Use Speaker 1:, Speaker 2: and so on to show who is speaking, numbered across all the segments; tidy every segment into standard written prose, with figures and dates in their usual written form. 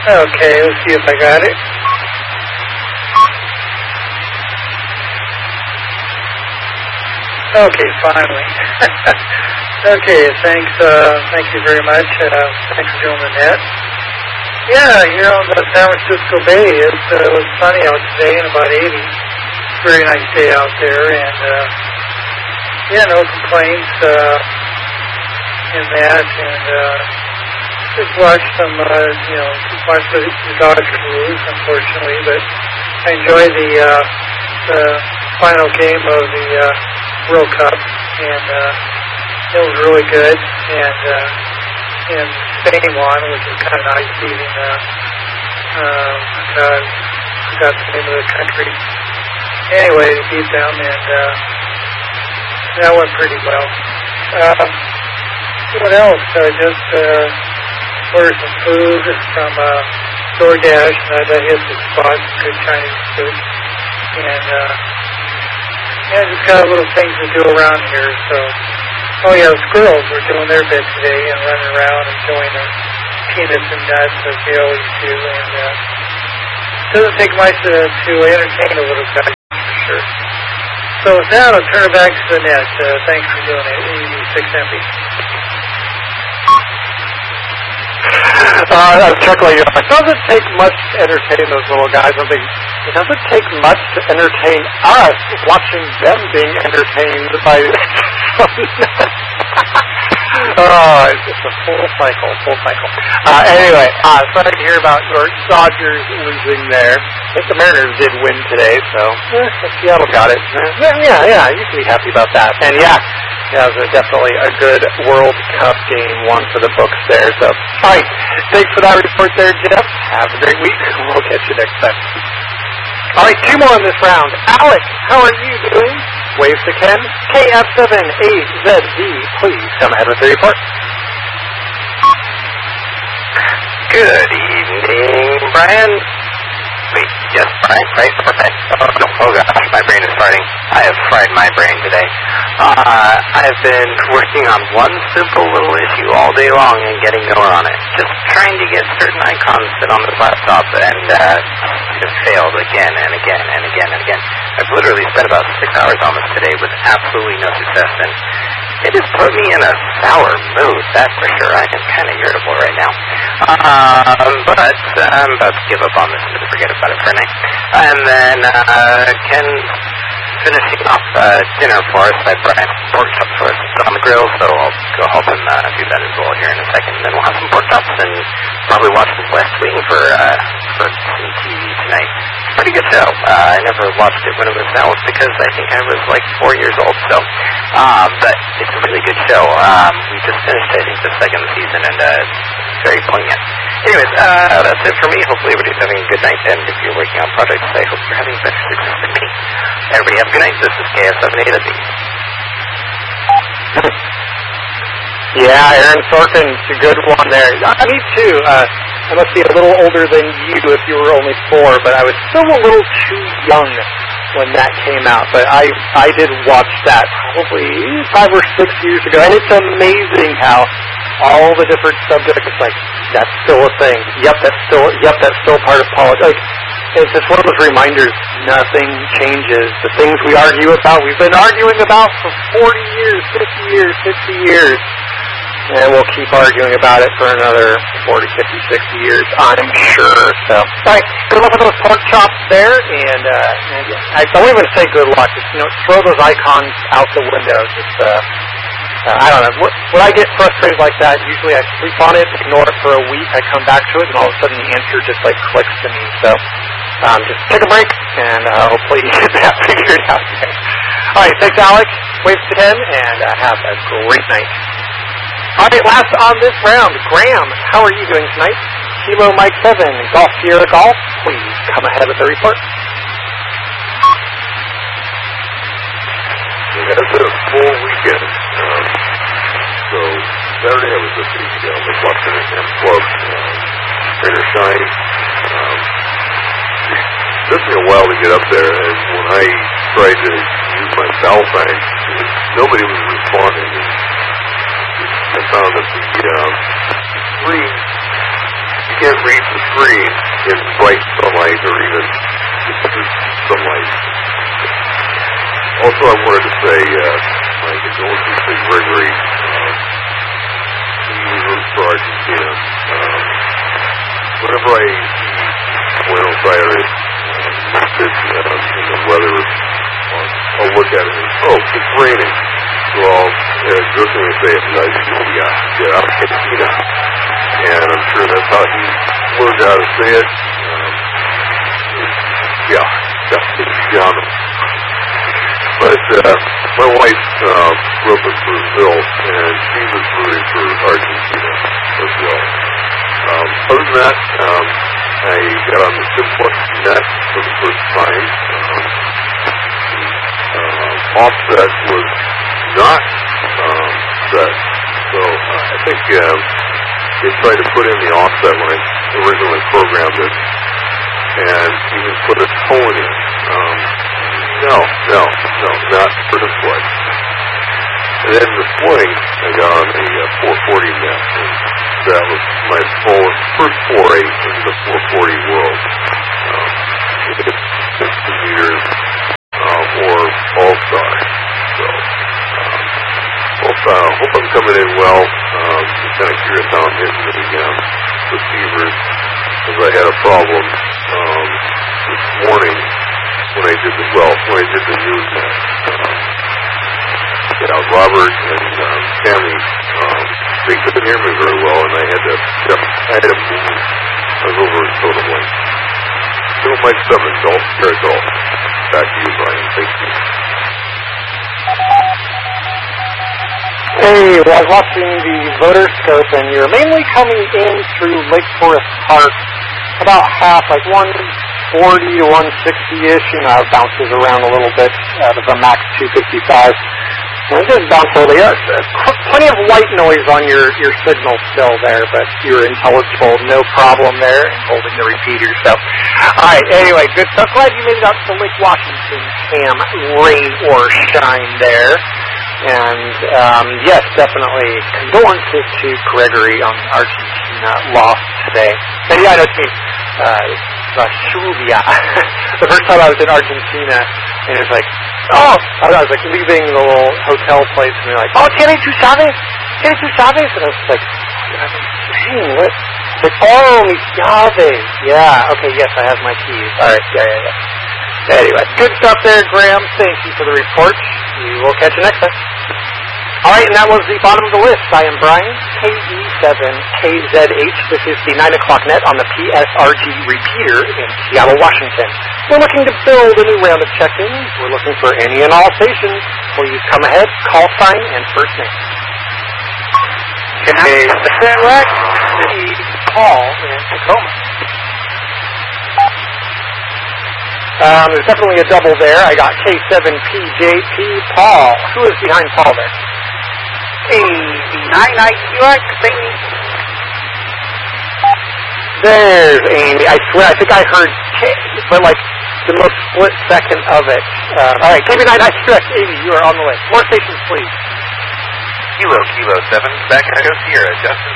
Speaker 1: Okay, let's see if I got it. Okay, finally. Okay, thanks. Thank you very much. Thanks for doing the net. Yeah, the San Francisco Bay, it was sunny out today and about 80. Very nice day out there, and no complaints in that. And just watched some, watched the Dodgers lose, unfortunately, but I enjoyed the final game of the World Cup, and it was really good. And Spain won, which is kind of nice, beating I forgot the name of the country. Anyway, they beat them, and that went pretty well. What else? Just ordered some food from DoorDash, and I hit the spot, good Chinese food. And just got little things to do around here, so. Oh yeah, the squirrels were doing their bit today and running around enjoying the peanuts and nuts as they always do. And it doesn't take much to entertain a little guy, for sure. So with that, I'll turn it back to the net. Thanks for doing it, 86MB.
Speaker 2: I'm chuckling. It doesn't take much to entertain those little guys. I think it doesn't take much to entertain us watching them being entertained by. It's just a full cycle. Anyway, sorry to hear about your Dodgers losing there. I think the Mariners did win today, so Seattle got it. Yeah, you can be happy about that. And yeah, it was definitely a good World Cup game, one for the books there. So, all right, thanks for that report there, Jeff. Have a great week. We'll catch you next time. All right, 2 more in this round. Alex, how are you doing? Wave to Ken. KF78ZD, please come ahead with the report.
Speaker 3: Good evening, Brian. Wait, yes, Brian, right? Perfect. Oh gosh, my brain is farting. I have fried my brain today. I have been working on one simple little issue all day long and getting nowhere on it. Just trying to get certain icons fit on this laptop, and just failed again and again and again and again. I've literally spent about 6 hours on this today with absolutely no success, and it has put me in a sour mood, that's for sure. I am kind of irritable right now. But I'm about to give up on this and just forget about it for a night. And then Ken finishing off dinner for us. I brought pork chops for us to put on the grill, so I'll go help him do that as well here in a second. And then we'll have some pork chops and probably watch the West Wing for some TV tonight. Pretty good show. I never watched it when it was out because I think I was like 4 years old. So, but it's a really good show. We just finished, I think, the second season, and it's very poignant. Anyways, that's it for me. Hopefully everybody's having a good night, and if you're working on projects, I hope you're having better success than me. Everybody have a good night. This is KF78.
Speaker 2: Yeah, Aaron Sorkin's a good one there. Me too. I must be a little older than you if you were only 4, but I was still a little too young when that came out. But I did watch that probably 5 or 6 years ago, and it's amazing how all the different subjects, like, that's still a thing. Yep, that's still part of politics. Like, it's just one of those reminders, nothing changes. The things we argue about, we've been arguing about for 40 years, 50 years, 60 years. And we'll keep arguing about it for another 40, 50, 60 years, I'm sure. So, all right, good luck with those pork chops there. And I don't even say good luck. Just, throw those icons out the window. Just, I don't know. When I get frustrated like that, usually I sleep on it, ignore it for a week. I come back to it, and all of a sudden the answer just clicks to me. So, just take a break, and hopefully you get that figured out there. All right, thanks, Alex. Wave to 10, and have a great night. All right, last on this round, Graham, how are you doing tonight? Kilo Mike 7, Golf Sierra Golf, please come ahead with the report.
Speaker 4: We had a bit of full weekend. So Saturday I was at the Washington M Club, Trader Shine. It took me a while to get up there, and when I tried to use my foul sign, nobody was responding. I found that the can't read the screen in bright sunlight or even sunlight. Also, I wanted to say my condolences to Gregory. He roots for Argentina. Whenever I see Buenos Aires listed in the weather, I'll look at it and, oh, it's raining. So I'll jokingly say it, la lluvia de Argentina. And I'm sure that's how he learned how to say it. Castellano. But my wife grew up in Brazil, and she was rooting for Argentina as well. Other than that, I got on the Simplex net for the first time. Offset was not set, so I think they tried to put in the offset when I originally programmed it, and even put a tone in. No, not for display. And then this morning, I got on the 440 net, and that was my first foray into the 440 world. It's 60 meters or All-Star. So, hope I'm coming in well. I'm kind of curious how I'm hitting the receivers, because I had a problem this morning when I did the news net. Robert and Tammy, they couldn't hear me very well, and I had to move. I was over in Totem Lake. Little Mike 7, Golf, Terry Golf. Back to you, Brian. Thank you.
Speaker 2: Hey, well, I was watching the voter scope, and you're mainly coming in through Lake Forest Park, about half, like 140 to 160-ish. You know, it bounces around a little bit out of the max 255. And it just bounce over. Plenty of white noise on your signal still there, but you're intelligible, no problem there, and holding the repeater. So, all right, anyway, good stuff. Glad you made it out to Lake Washington, Sam, rain or shine there. And, yes, definitely condolences to Gregory on the Argentina loss today. And yeah, I know what you mean. The first time I was in Argentina, and it was like, I was like leaving the little hotel place, and they're like, Tiene tu Chavez? And I was like, dang, what? Like, mis llaves. Yeah, okay, yes, I have my keys. All right, yeah. Anyway, good stuff there, Graham. Thank you for the report. We will catch you next time. All right, and that was the bottom of the list. I am Brian, KE7KZH. This is the 9 o'clock net on the PSRG repeater in Seattle, Washington. We're looking to build a new round of check-ins. We're looking for any and all stations. Please come ahead, call sign, and first name. Okay, Select City Paul in Tacoma. There's definitely a double there. I got K7PJP Paul. Who is behind Paul there? AV9IQX, Amy. There's Amy. I swear, I think I heard K, but like the most split second of it. All right, KB9IQX, Amy, you are on the list. More stations, please.
Speaker 3: Kilo 7, back Echo Sierra, Justin.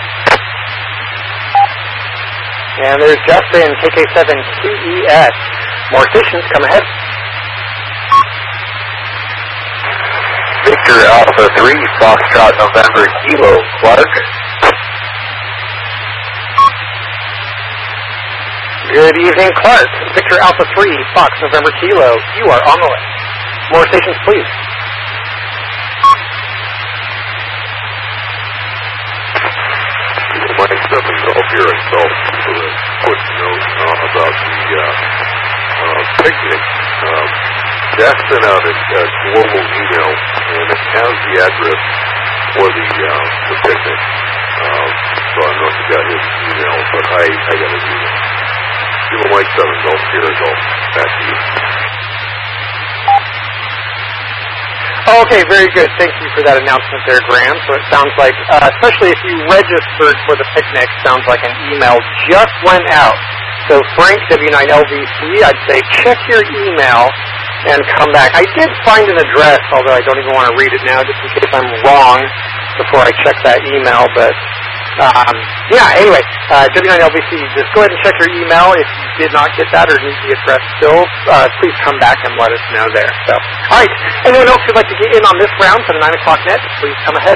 Speaker 2: And there's Justin, KK7QES. More stations, come ahead.
Speaker 3: Victor Alpha 3, Foxtrot November Kilo, Clark.
Speaker 2: Good evening, Clark. Victor Alpha 3, Fox November Kilo. You are on the list. More stations, please.
Speaker 4: Mike 7 Golf here in Gulf for a quick note about the picnic. Jack sent out a global email, and it has the address for the picnic. So I don't know if you got his email, but I got his email. Kilo Mike 7 Golf here in Gulf. Back to you.
Speaker 2: Okay, very good. Thank you for that announcement there, Graham. So it sounds like, especially if you registered for the picnic, sounds like an email just went out. So Frank, W9LVC, I'd say check your email and come back. I did find an address, although I don't even want to read it now just in case I'm wrong before I check that email, but Anyway, W9LBC, just go ahead and check your email. If you did not get that or need the address still, please come back and let us know there. So, all right. Anyone else who'd like to get in on this round for the 9 o'clock net, please come ahead.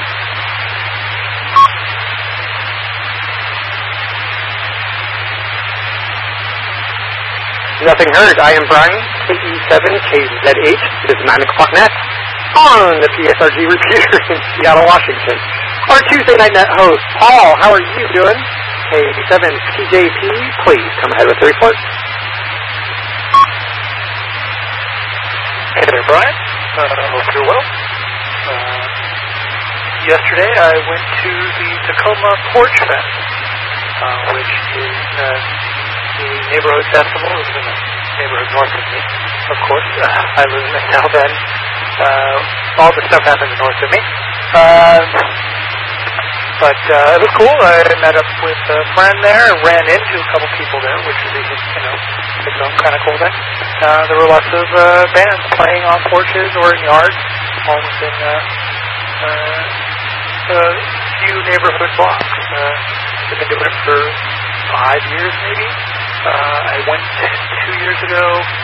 Speaker 2: Nothing heard. I am Brian, KE7KZH. It is 9 o'clock net on the PSRG repeater in Seattle, Washington. Our Tuesday night net host, Paul, how are you doing? K7TJP, please come ahead with the report.
Speaker 5: Hey there, Brian. Hope you're well. Yesterday I went to the Tacoma Porch Fest, which is the neighborhood festival. It's in the neighborhood north of me, of course. I live in South Bend. All the stuff happens north of me. But it was cool. I met up with a friend there, ran into a couple people there, which is its own kind of cool thing. There were lots of bands playing on porches or in yards, all within a few neighborhood blocks. They've been doing it for 5 years, maybe. I went 2 years ago.